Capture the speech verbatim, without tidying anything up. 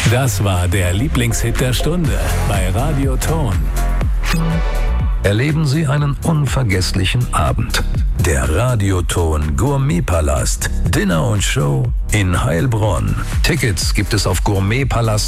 Das war der Lieblingshit der Stunde bei Radio Ton. Erleben Sie einen unvergesslichen Abend. Der Radioton Gourmetpalast. Dinner und Show in Heilbronn. Tickets gibt es auf gourmetpalast